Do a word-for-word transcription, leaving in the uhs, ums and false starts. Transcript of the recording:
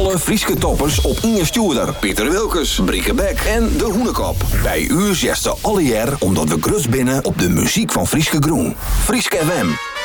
alle Frieske toppers op Inge Stuurder, Pieter Wilkes, Brieke Beck en De Hoenekop. Bij u zesde alle jaar omdat we grut binnen op de muziek van Frieske Groen. Frieske F M.